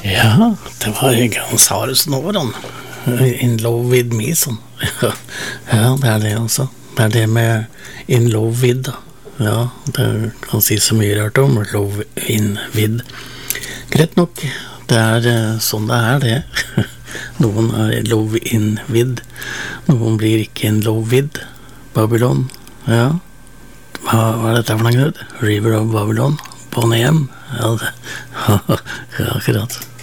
Ja, det var han sa det sånn over han. In love with me, sånn. Ja, det er det også. Det er det med in love with, da. Ja, det kan si så mye rart om love in with. Greit nok, det er sånn det er det. Noen er love in with, noen blir ikke in love with. Babylon, ja. Hva er dette for noe, River of Babylon? Bonnie M? Ja, det. Ja, akkurat.